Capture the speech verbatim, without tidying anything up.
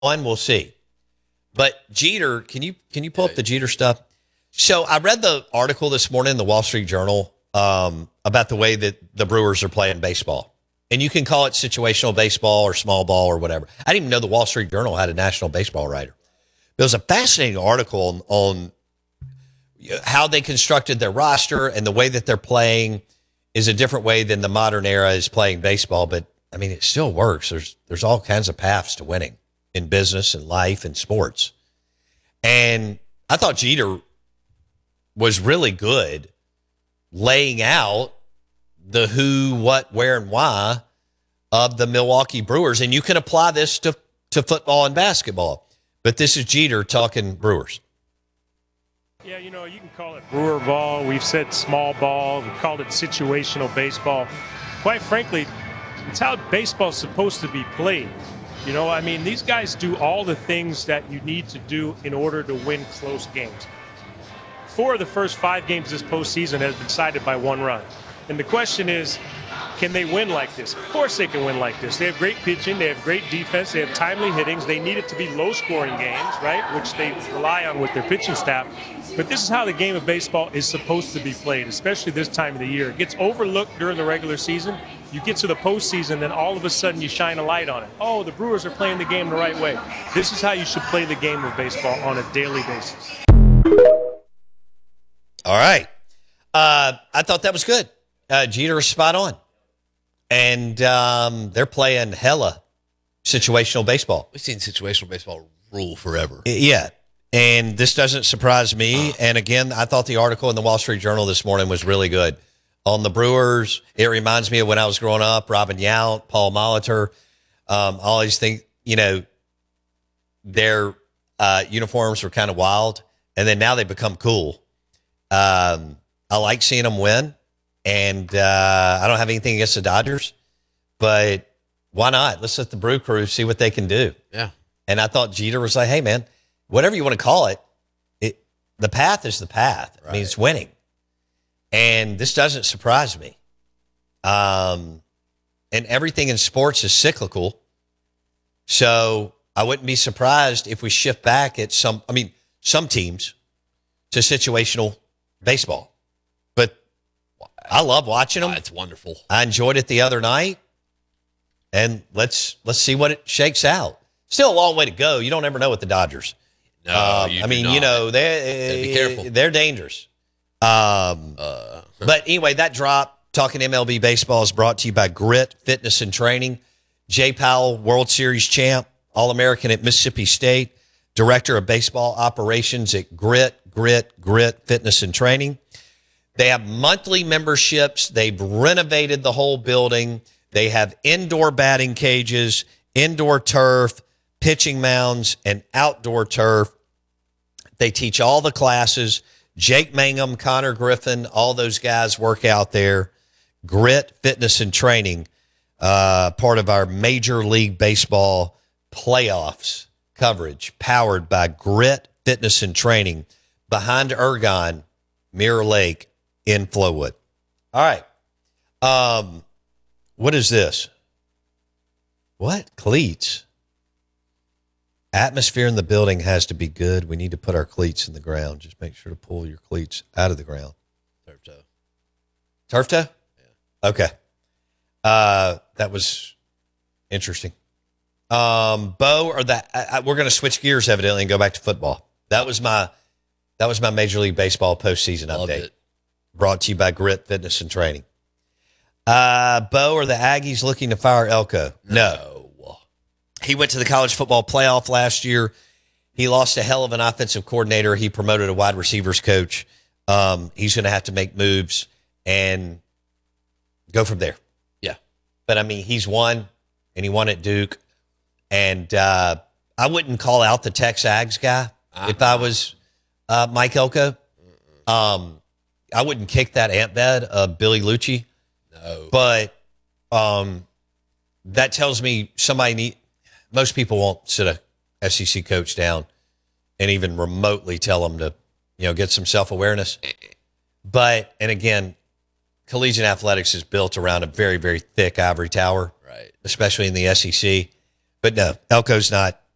on, we'll see. But Jeter, can you can you pull up the Jeter stuff? So I read the article this morning in the Wall Street Journal um, about the way that the Brewers are playing baseball. And you can call it situational baseball or small ball or whatever. I didn't even know the Wall Street Journal had a national baseball writer. There was a fascinating article on, on how they constructed their roster, and the way that they're playing is a different way than the modern era is playing baseball. But, I mean, it still works. There's there's all kinds of paths to winning in business and life and sports. And I thought Jeter was really good laying out the who, what, where, and why of the Milwaukee Brewers. And you can apply this to, to football and basketball. But this is Jeter talking Brewers. Yeah, you know, you can call it Brewer ball. We've said small ball. We've called it situational baseball. Quite frankly, it's how baseball's supposed to be played. You know, I mean, these guys do all the things that you need to do in order to win close games. Four of the first five games this postseason has been decided by one run. And the question is, can they win like this? Of course they can win like this. They have great pitching. They have great defense. They have timely hittings. They need it to be low-scoring games, right, which they rely on with their pitching staff. But this is how the game of baseball is supposed to be played, especially this time of the year. It gets overlooked during the regular season. You get to the postseason, then all of a sudden you shine a light on it. Oh, the Brewers are playing the game the right way. This is how you should play the game of baseball on a daily basis. All right. Uh, I thought that was good. Uh, Jeter is spot on. And um, they're playing hella situational baseball. We've seen situational baseball rule forever. Yeah. And this doesn't surprise me. And again, I thought the article in the Wall Street Journal this morning was really good. On the Brewers, it reminds me of when I was growing up, Robin Yount, Paul Molitor. Um, I always think, you know, their uh, uniforms were kind of wild. And then now they become cool. Um, I like seeing them win. And uh, I don't have anything against the Dodgers, but why not? Let's let the Brew Crew see what they can do. Yeah. And I thought Jeter was like, hey, man, whatever you want to call it, it the path is the path. Right. I mean, it's winning. And this doesn't surprise me. Um, and everything in sports is cyclical. So I wouldn't be surprised if we shift back at some, I mean, some teams to situational baseball. I love watching them. Oh, it's wonderful. I enjoyed it the other night, and let's let's see what it shakes out. Still a long way to go. You don't ever know with the Dodgers. No, um, you I mean, not. you know, they be careful. They're dangerous. Um, uh, but anyway, that drop talking M L B baseball is brought to you by Grit Fitness and Training. Jay Powell, World Series champ, All-American at Mississippi State, director of baseball operations at Grit Grit Grit Fitness and Training. They have monthly memberships. They've renovated the whole building. They have indoor batting cages, indoor turf, pitching mounds, and outdoor turf. They teach all the classes. Jake Mangum, Connor Griffin, all those guys work out there. Grit Fitness and Training, uh, part of our Major League Baseball playoffs coverage, powered by Grit Fitness and Training, behind Ergon, Mirror Lake, in Flowood. All right. Um, what is this? What? Cleats. Atmosphere in the building has to be good. We need to put our cleats in the ground. Just make sure to pull your cleats out of the ground. Turf toe. Turf toe? Yeah. Okay. Uh, that was interesting. Um, Bo, or that I, I, we're going to switch gears evidently and go back to football. That was my that was my Major League Baseball postseason Loved update. It. Brought to you by Grit Fitness and Training. Uh, Bo, are the Aggies looking to fire Elko? No. no. He went to the college football playoff last year. He lost a hell of an offensive coordinator. He promoted a wide receivers coach. Um, he's going to have to make moves and go from there. Yeah. But, I mean, he's won, and he won at Duke. And uh, I wouldn't call out the Tex Ags guy uh-huh. if I was uh, Mike Elko. Um I wouldn't kick that ant bed of Billy Lucci. No. But um, that tells me somebody need. Most people won't sit a S E C coach down and even remotely tell them to, you know, get some self-awareness. But, and again, collegiate athletics is built around a very, very thick ivory tower, right? Especially in the S E C. But no, Elko's not